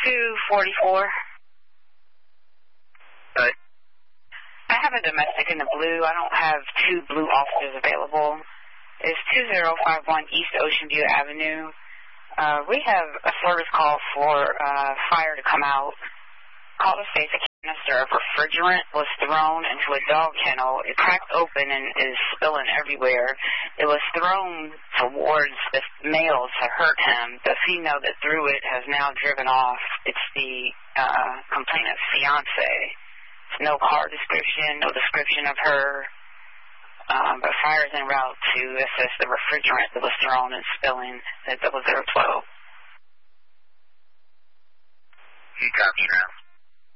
244. Right. I have a domestic in the blue. I don't have two blue officers available. It's 2051 East Ocean View Avenue. We have a service call for fire to come out. Call to state a canister of refrigerant was thrown into a dog kennel. It cracked open and is spilling everywhere. It was thrown towards the male to hurt him. The female that threw it has now driven off. It's the complainant's fiance. No car description, no description of her. But fire is en route to assess the refrigerant that was thrown and spilling at 0012. He comes now.